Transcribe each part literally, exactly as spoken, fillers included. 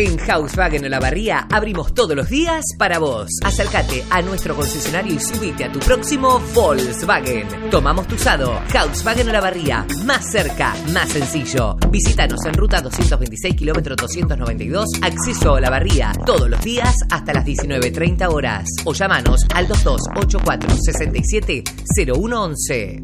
En Volkswagen Olavarría abrimos todos los días para vos. Acércate a nuestro concesionario y subite a tu próximo Volkswagen. Tomamos tu usado. Volkswagen Olavarría, más cerca, más sencillo. Visítanos en ruta doscientos veintiséis, kilómetro doscientos noventa y dos, acceso a Olavarría, todos los días hasta las diecinueve treinta horas. O llamanos al dos dos ocho cuatro, seis siete, cero uno once.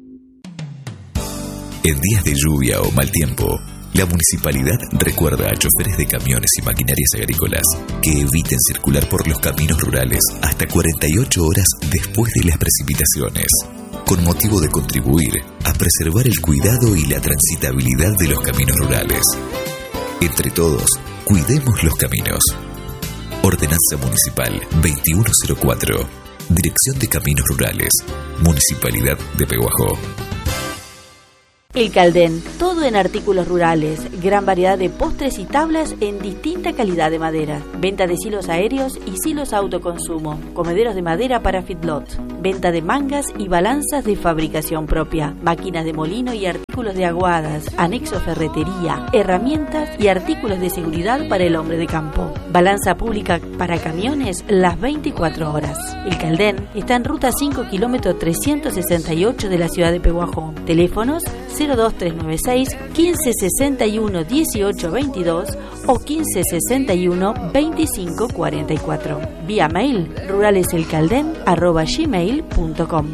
En días de lluvia o mal tiempo, la municipalidad recuerda a choferes de camiones y maquinarias agrícolas que eviten circular por los caminos rurales hasta cuarenta y ocho horas después de las precipitaciones, con motivo de contribuir a preservar el cuidado y la transitabilidad de los caminos rurales. Entre todos, cuidemos los caminos. Ordenanza Municipal veintiuno cero cuatro. Dirección de Caminos Rurales. Municipalidad de Pehuajó. El Caldén, todo en artículos rurales, gran variedad de postres y tablas en distinta calidad de madera. Venta de silos aéreos y silos a autoconsumo, comederos de madera para feedlot. Venta de mangas y balanzas de fabricación propia, máquinas de molino y artículos de aguadas, anexo ferretería, herramientas y artículos de seguridad para el hombre de campo. Balanza pública para camiones las veinticuatro horas. El Caldén está en ruta cinco, kilómetro trescientos sesenta y ocho de la ciudad de Pehuajó. Teléfonos cero dos tres nueve seis, quince sesenta y uno, dieciocho veintidós o quince sesenta y uno, veinticinco cuarenta y cuatro. Vía mail ruraleselcalden arroba gmail punto com.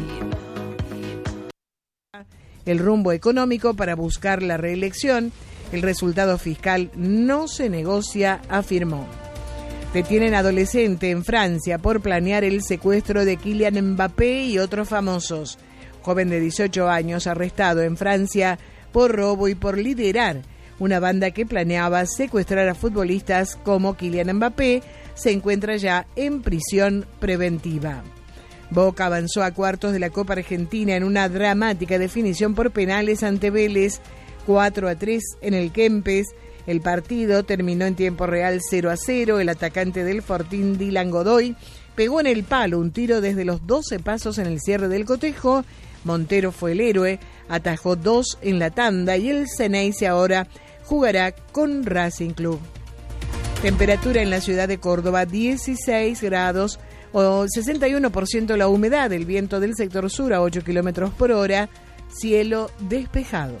El rumbo económico para buscar la reelección. El resultado fiscal no se negocia, afirmó. Detienen adolescente en Francia por planear el secuestro de Kylian Mbappé y otros famosos. Joven de dieciocho años arrestado en Francia por robo y por liderar una banda que planeaba secuestrar a futbolistas como Kylian Mbappé, se encuentra ya en prisión preventiva. Boca avanzó a cuartos de la Copa Argentina en una dramática definición por penales ante Vélez, cuatro a tres en el Kempes. El partido terminó en tiempo real cero a cero. El atacante del Fortín, Dylan Godoy, pegó en el palo un tiro desde los doce pasos en el cierre del cotejo. Montero fue el héroe, atajó dos en la tanda y el Ceneice ahora jugará con Racing Club. Temperatura en la ciudad de Córdoba, dieciséis grados o sesenta y uno por ciento la humedad, el viento del sector sur a ocho kilómetros por hora, cielo despejado.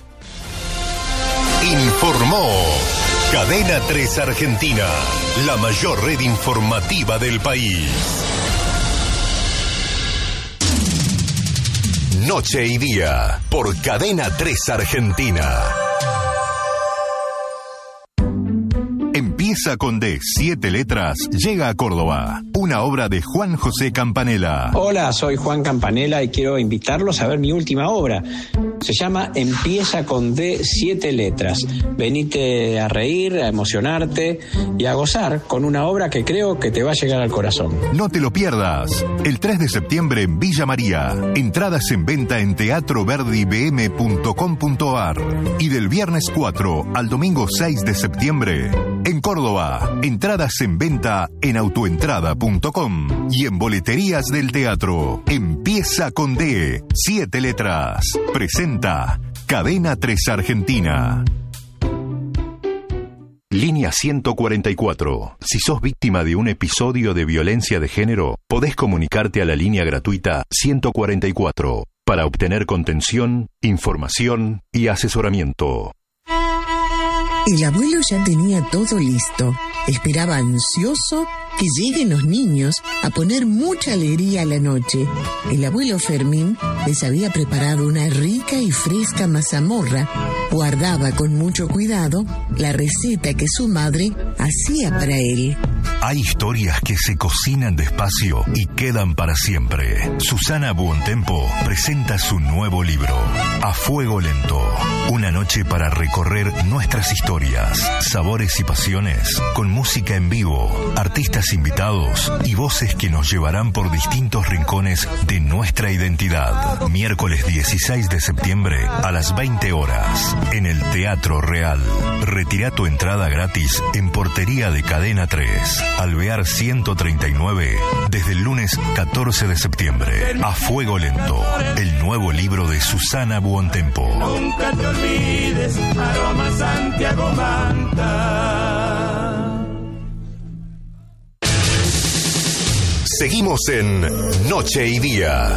Informó Cadena tres Argentina, la mayor red informativa del país. Noche y día, por Cadena tres Argentina. Empieza con D, siete letras, llega a Córdoba. Una obra de Juan José Campanella. Hola, soy Juan Campanella y quiero invitarlos a ver mi última obra. Se llama Empieza con D, siete letras. Venite a reír, a emocionarte y a gozar con una obra que creo que te va a llegar al corazón. No te lo pierdas. El tres de septiembre en Villa María. Entradas en venta en teatro verdi b m punto com punto a r. Y del viernes cuatro al domingo seis de septiembre en Córdoba. Entradas en venta en autoentrada punto com y en boleterías del teatro. Empieza con D, siete letras. Presenta Cadena tres Argentina. Línea ciento cuarenta y cuatro. Si sos víctima de un episodio de violencia de género, podés comunicarte a la línea gratuita ciento cuarenta y cuatro para obtener contención, información y asesoramiento. El abuelo ya tenía todo listo. Esperaba ansioso que lleguen los niños a poner mucha alegría a la noche. El abuelo Fermín les había preparado una rica y fresca mazamorra. Guardaba con mucho cuidado la receta que su madre hacía para él. Hay historias que se cocinan despacio y quedan para siempre. Susana Buontempo presenta su nuevo libro, A Fuego Lento. Una noche para recorrer nuestras historias, sabores y pasiones, con música en vivo, artistas invitados y voces que nos llevarán por distintos rincones de nuestra identidad. Miércoles dieciséis de septiembre a las veinte horas en el Teatro Real. Retira tu entrada gratis en portería de Cadena tres, Alvear ciento treinta y nueve, desde el lunes catorce de septiembre. A Fuego Lento, el nuevo libro de Susana Buontempo. Nunca te olvides, aroma Santiago Manta. Seguimos en Noche y Día.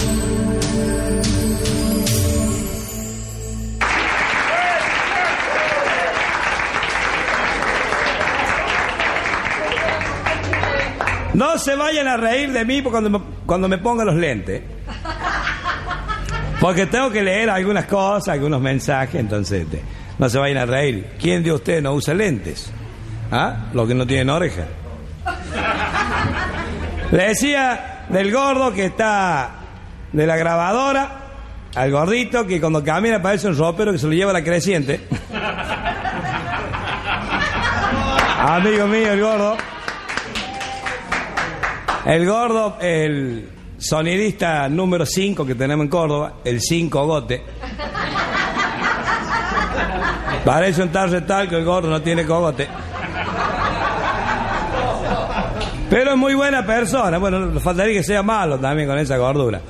No se vayan a reír de mí cuando me, cuando me ponga los lentes. Porque tengo que leer algunas cosas, algunos mensajes, entonces este, no se vayan a reír. ¿Quién de ustedes no usa lentes? ¿Ah? Los que no tienen oreja. Le decía del gordo que está de la grabadora, al gordito que cuando camina parece un ropero que se lo lleva a la creciente. Amigo mío, el gordo. El gordo, el sonidista número cinco que tenemos en Córdoba, el cinco Gote. Parece un tal retal que el gordo no tiene cogote. Pero es muy buena persona. Bueno, faltaría que sea malo también con esa gordura.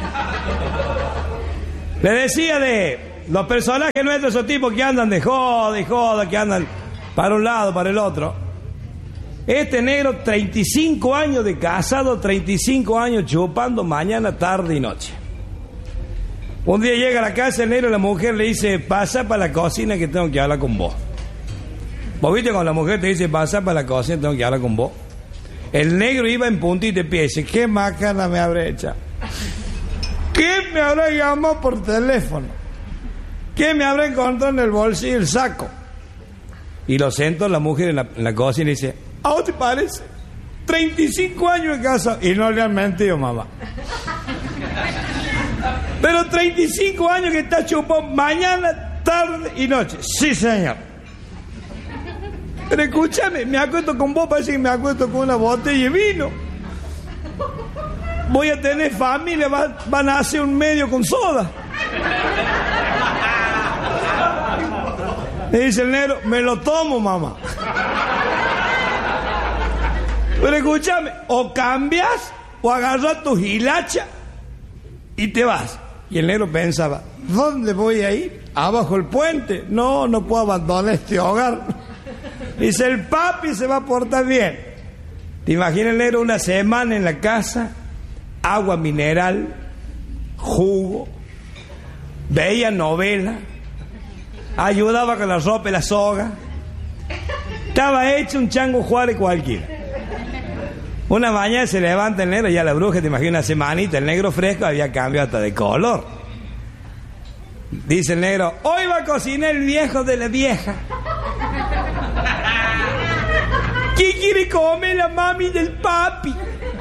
Le decía de los personajes nuestros, esos tipos que andan de joda y joda, que andan para un lado, para el otro. Este negro, treinta y cinco años de casado, treinta y cinco años chupando mañana, tarde y noche. Un día llega a la casa el negro y la mujer le dice, pasa para la cocina que tengo que hablar con vos. ¿Vos viste cuando la mujer te dice, pasa para la cocina que tengo que hablar con vos? El negro iba en puntita de pie y dice, ¿qué macana me habrá hecho? ¿Qué me habrá llamado por teléfono? ¿Qué me habrá encontrado en el bolsillo el saco? Y lo sentó la mujer en la, en la cocina y dice, ¿a vos te parece? treinta y cinco años de casa. Y no le han mentido, mamá. Pero treinta y cinco años que está chupado mañana, tarde y noche. Sí, señor. Pero escúchame, me acuesto con vos, parece que me acuesto con una botella de vino. Voy a tener familia, va, van a hacer un medio con soda. Le dice el negro, me lo tomo, mamá. Pero escúchame, o cambias o agarras tu hilacha y te vas. Y el negro pensaba, ¿dónde voy a ir? ¿Abajo el puente? No, no puedo abandonar este hogar. Dice, el papi se va a portar bien. ¿Te imaginas el negro una semana en la casa? Agua mineral, jugo, veía novela, ayudaba con la ropa y la soga. Estaba hecho un chango Juárez cualquiera. Una mañana se levanta el negro, ya la bruja, te imaginas una semanita, el negro fresco había cambiado hasta de color. Dice el negro, hoy va a cocinar el viejo de la vieja. ¿Qué quiere comer la mami del papi?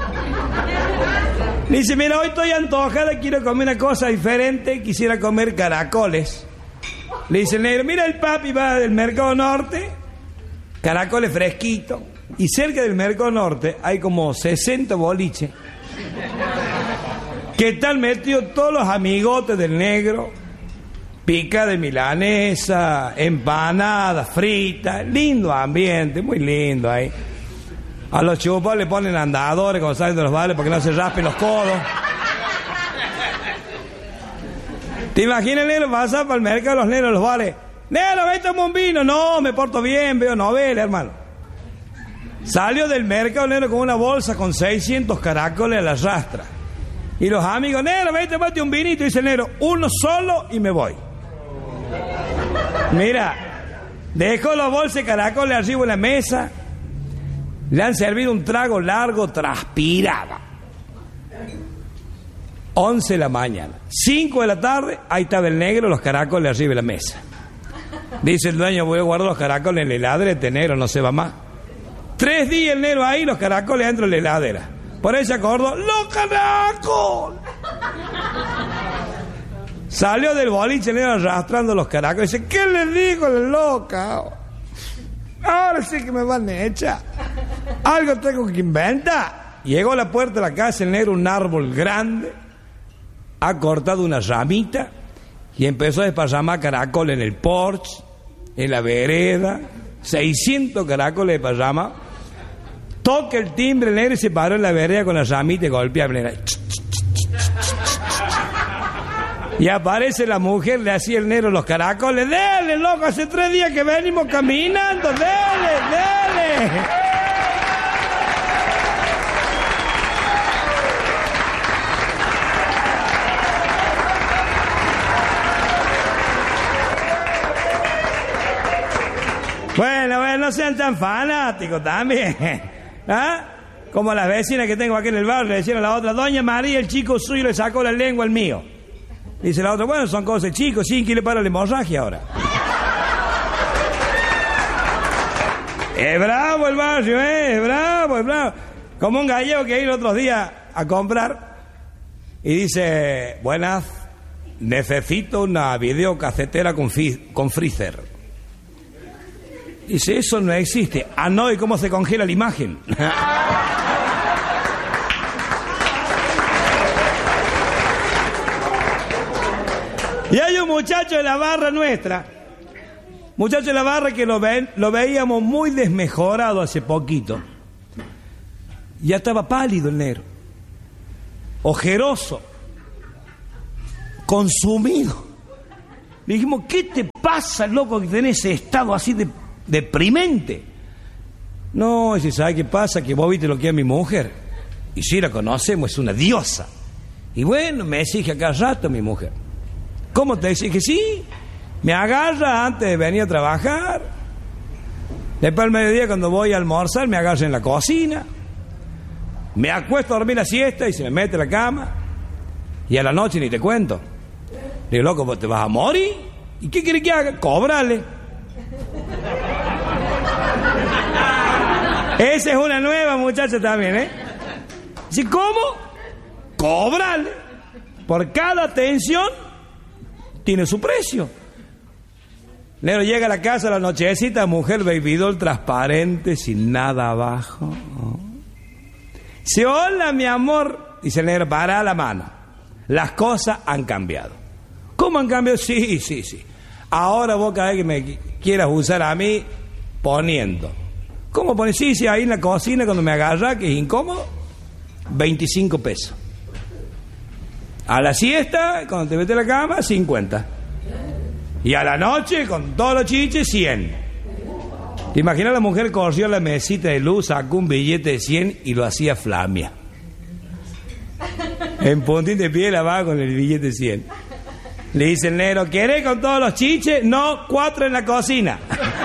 Dice, mira, hoy estoy antojada, quiero comer una cosa diferente, quisiera comer caracoles. Le dice el negro, mira, el papi va del Mercado Norte, caracoles fresquitos. Y cerca del Mercado Norte hay como sesenta boliches que están metidos todos los amigotes del negro. Pica de milanesa, empanada, frita, lindo ambiente, muy lindo ahí. A los chupados le ponen andadores cuando salen de los bares para que no se raspen los codos. ¿Te imaginas el negro pasar para el mercado de los negros de los bares? Negro, ven, toma un vino. No, me porto bien, veo novela, hermano. Salió del mercado negro con una bolsa con seiscientos caracoles a la rastra. Y los amigos, negro, ven, tomate un vinito. Y dice el negro, uno solo y me voy. Mira, dejó la bolsa de caracoles arriba en la mesa. Le han servido un trago largo, transpiraba. once de la mañana. cinco de la tarde, ahí estaba el negro, los caracoles arriba de la mesa. Dice el dueño, voy a guardar los caracoles en la heladera, este negro no se va más. Tres días el negro ahí, los caracoles dentro de la heladera. Por ahí se acordó, ¡los caracoles! Salió del boliche el negro arrastrando los caracoles. Dice, ¿qué le digo a la loca? Ahora sí que me van a echar. Algo tengo que inventar. Llegó a la puerta de la casa el negro, un árbol grande. Ha cortado una ramita y empezó a desparramar caracoles en el porche, en la vereda. seiscientos caracoles de payama. Toca el timbre el negro y se paró en la vereda con la ramita y golpeaba el negro. Y aparece la mujer, le hacía el negro los caracoles. ¡Dele, loco! Hace tres días que venimos caminando. ¡Dele, dele! Bueno, bueno, no sean tan fanáticos también. ¿Ah? Como las vecinas que tengo aquí en el barrio, le decían a la otra, doña María, el chico suyo le sacó la lengua al mío. Dice la otra, bueno, son cosas de chicos, sí, ¿quién le para la hemorragia ahora? Es bravo el barrio, ¿eh? Es bravo, es bravo. Como un gallego que iba otros días a comprar y dice, buenas, necesito una videocasetera con, fi- con freezer. Dice, eso no existe. Ah, no, ¿y cómo se congela la imagen? Y hay un muchacho de la barra nuestra, muchacho de la barra que lo, ven, lo veíamos muy desmejorado hace poquito. Ya estaba pálido el negro, ojeroso, consumido. Le dijimos, ¿qué te pasa, loco, que tenés ese estado así de deprimente? No, dice, ¿sabes qué pasa? Que vos viste lo que es mi mujer. Y si la conocemos, es una diosa. Y bueno, me exige a cada rato mi mujer. ¿Cómo te exige? Sí, me agarra antes de venir a trabajar. Después al mediodía, cuando voy a almorzar, me agarra en la cocina. Me acuesto a dormir la siesta y se me mete a la cama. Y a la noche ni te cuento. Le digo, loco, ¿vos te vas a morir? ¿Y qué quieres que haga? Cóbrale. Esa es una nueva muchacha también, ¿eh? ¿Sí, cómo? Cóbrale. Por cada atención tiene su precio. Negro llega a la casa a la nochecita, mujer baby doll transparente, sin nada abajo. Dice, hola mi amor. Dice el negro, para la mano. Las cosas han cambiado. ¿Cómo han cambiado? Sí, sí, sí. Ahora vos cada vez que me quieras usar a mí, poniendo. ¿Cómo pones? Sí, sí, ahí en la cocina cuando me agarra, que es incómodo, veinticinco pesos. A la siesta, cuando te metes a la cama, cincuenta. Y a la noche, con todos los chiches, cien. ¿Te imaginas? La mujer corrió a la mesita de luz, sacó un billete de cien y lo hacía flamia. En puntín de piel abajo con el billete de cien. Le dice el negro, ¿querés con todos los chiches? No, cuatro en la cocina.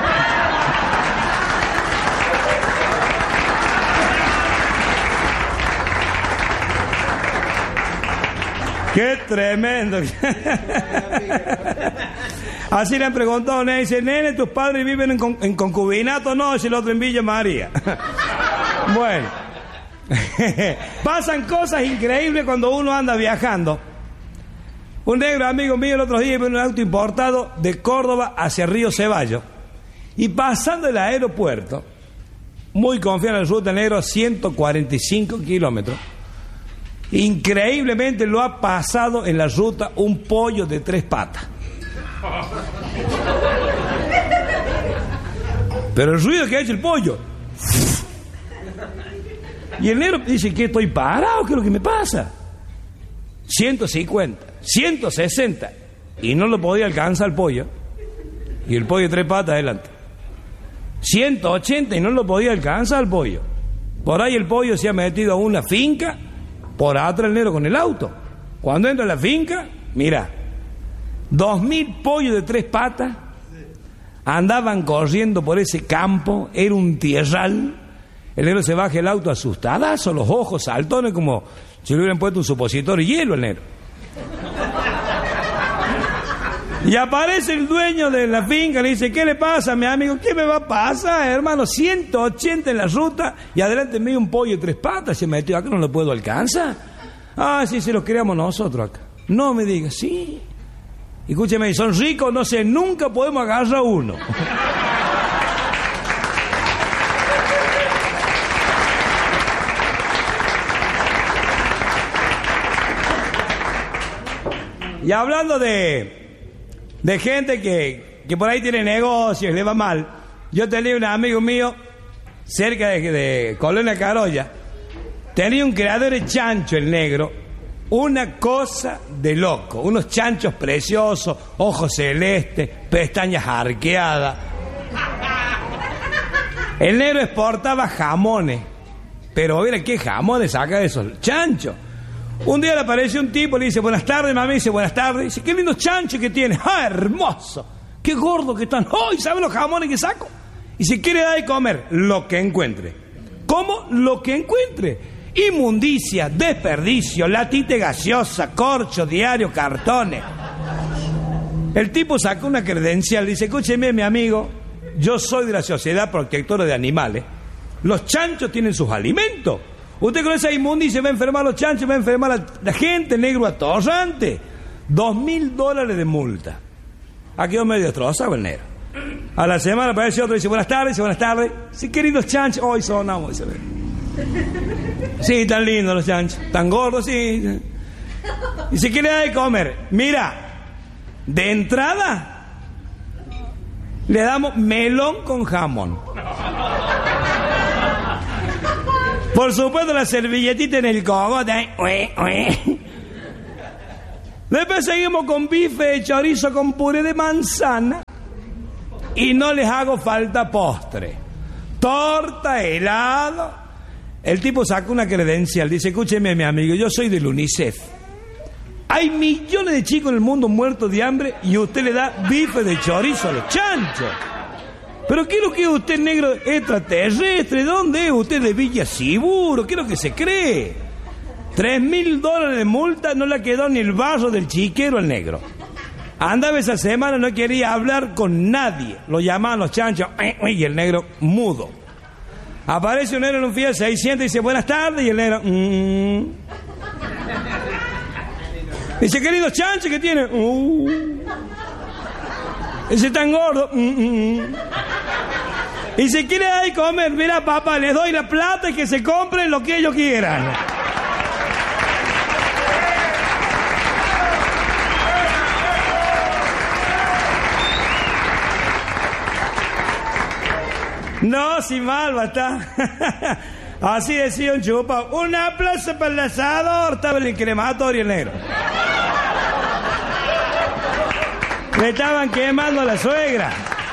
¡Qué tremendo! Así le han preguntado, nene, dice, nene, ¿tus padres viven en, con, en concubinato? No, es el otro en Villa María. Bueno, pasan cosas increíbles cuando uno anda viajando. Un negro amigo mío el otro día iba en un auto importado de Córdoba hacia Río Ceballos. Y pasando el aeropuerto, muy confiado en la ruta, negro, ciento cuarenta y cinco kilómetros. Increíblemente lo ha pasado en la ruta un pollo de tres patas. Pero el ruido que ha hecho el pollo. Y el negro dice, ¿qué estoy parado? ¿Qué es lo que me pasa? ciento cincuenta, ciento sesenta. Y no lo podía alcanzar el pollo. Y el pollo de tres patas adelante. ciento ochenta y no lo podía alcanzar el pollo. Por ahí el pollo se ha metido a una finca. Por atrás el negro con el auto. Cuando entra a la finca, mira, dos mil pollos de tres patas andaban corriendo por ese campo, era un tierral. El negro se baja el auto asustadazo, los ojos saltones como si le hubieran puesto un supositorio y hielo al negro. Y aparece el dueño de la finca, le dice, ¿qué le pasa a mi amigo? ¿Qué me va a pasar, hermano? ciento ochenta en la ruta y adelante medio un pollo de tres patas se metió acá, no lo puedo alcanzar. Ah, sí, se los creamos nosotros acá. No me digas, sí. Escúcheme, son ricos, no sé, nunca podemos agarrar uno. Y hablando de... de gente que, que por ahí tiene negocios, le va mal. Yo tenía un amigo mío cerca de, de Colonia Carolla. Tenía un criadero de chancho, el negro. Una cosa de loco. Unos chanchos preciosos, ojos celestes, pestañas arqueadas. El negro exportaba jamones. Pero mira qué jamones saca de esos chanchos. Un día le apareció un tipo, le dice, buenas tardes, mami, dice, buenas tardes. Dice, qué lindo chancho que tienes. ¡Ah, hermoso! ¡Qué gordo que están! ¡Oh! ¿Y saben los jamones que saco? Y si quiere dar de comer, lo que encuentre. ¿Cómo? Lo que encuentre. Inmundicia, desperdicio, latite gaseosa, corcho, diario, cartones. El tipo sacó una credencial, dice, escúcheme mi amigo, yo soy de la Sociedad Protectora de Animales. Los chanchos tienen sus alimentos. Usted con esa inmundicia va a enfermar a los chanchos, va a enfermar a la gente, negro atorrante. Dos mil dólares de multa. Ha quedado medio destrozado el negro. A la semana aparece otro y dice, buenas tardes, dice, buenas tardes. Sí, queridos chanchos, hoy sonamos, dice. Sí, tan lindos los chanchos, tan gordos, sí. Y si quiere dar de comer, mira, de entrada le damos melón con jamón. Por supuesto la servilletita en el cogote. Después seguimos con bife de chorizo con puré de manzana. Y no les hago falta postre. Torta, helado. El tipo saca una credencial. Dice, escúcheme mi amigo, yo soy del UNICEF. Hay millones de chicos en el mundo muertos de hambre y usted le da bife de chorizo a los chanchos. ¿Pero qué es lo que es usted, negro extraterrestre? ¿Dónde es usted? De Villa Siburo. ¿Qué es lo que se cree? Tres mil dólares de multa, no le quedó ni el barro del chiquero al negro. Andaba esa semana, no quería hablar con nadie. Lo llamaban los chanchos y el negro mudo. Aparece un negro en un Fiat seiscientos y dice, buenas tardes, y el negro... Mm. Dice, queridos chanchos, ¿qué tiene? Uh. Dice, tan gordo. Mm, mm. Y si quiere dar de comer, mira papá, les doy la plata y que se compren lo que ellos quieran. No, si malva está. Así decía un chupa. Una plaza para el asador. Estaba en el crematorio el negro. Le estaban quemando a la suegra.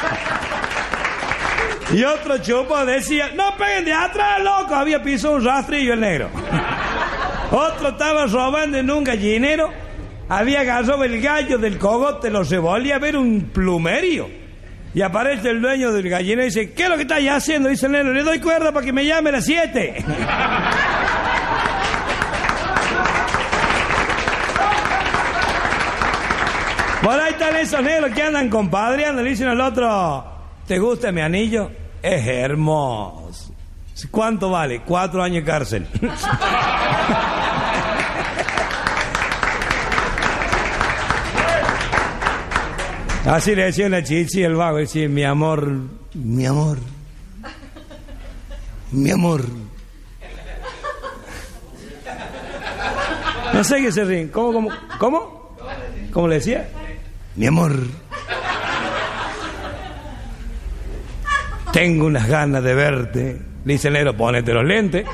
Y otro chupo decía, no peguen de atrás, loco. Había pisado un rastrillo el negro. Otro estaba robando en un gallinero. Había agarrado el gallo del cogote, lo revolía a ver un plumerio. Y aparece el dueño del gallinero y dice, ¿qué es lo que está ya haciendo? Dice el negro, le doy cuerda para que me llame a las siete. Por ahí están esos negros que andan compadreando. Le dicen al otro, ¿te gusta mi anillo? Es hermoso. ¿Cuánto vale? Cuatro años de cárcel. Así le decía la chichi el vago, decía, mi amor, mi amor, mi amor. No sé qué se ríen. ¿Cómo, cómo, cómo? ¿Cómo le decía? Mi amor. Tengo unas ganas de verte. Le dice el negro, ponete los lentes.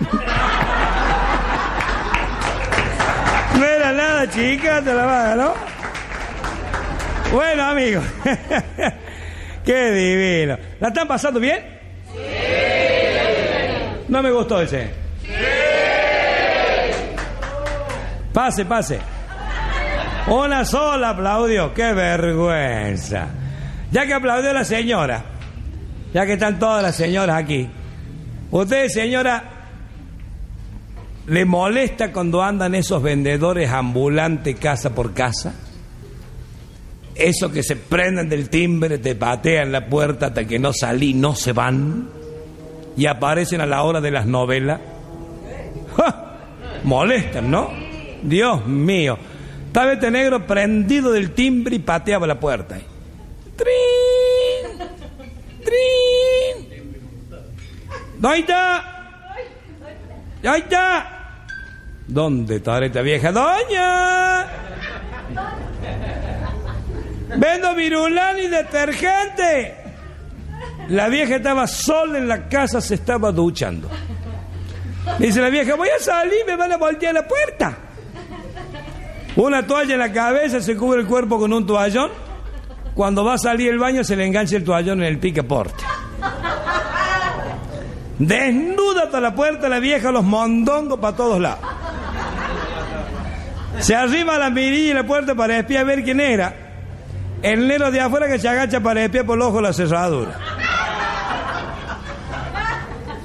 No era nada, chica, te la vas, ¿no? Bueno, amigos, qué divino. ¿La están pasando bien? Sí. No me gustó ese. Sí. Pase, pase. Una sola aplaudió, qué vergüenza. Ya que aplaudió la señora, ya que están todas las señoras aquí, ¿usted, señora, le molesta cuando andan esos vendedores ambulantes casa por casa? Esos que se prenden del timbre, te patean la puerta hasta que no salí, no se van y aparecen a la hora de las novelas. ¡Ja! Molestan, ¿no? Dios mío. Estaba este negro prendido del timbre y pateaba la puerta. ¡Trin! ¡Trin! ¿Dónde está? ¿Dónde está? ¿Dónde está esta vieja doña? Vendo virulán y detergente. La vieja estaba sola en la casa, se estaba duchando. Dice la vieja, voy a salir, me van a voltear la puerta. Una toalla en la cabeza, se cubre el cuerpo con un toallón. Cuando va a salir el baño se le engancha el toallón en el picaporte. Desnuda hasta la puerta la vieja, los mondongos para todos lados. Se arrima la mirilla en la puerta para espiar a ver quién era. El negro de afuera que se agacha para espiar por el ojo la cerradura.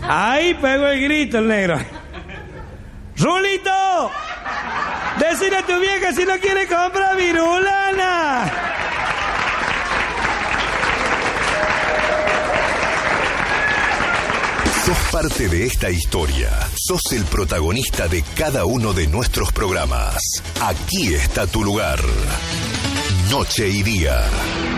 Ahí pegó el grito el negro. ¡Rulito! Decile a tu vieja si no quiere comprar virulana. Sos parte de esta historia. Sos el protagonista de cada uno de nuestros programas. Aquí está tu lugar. Noche y día.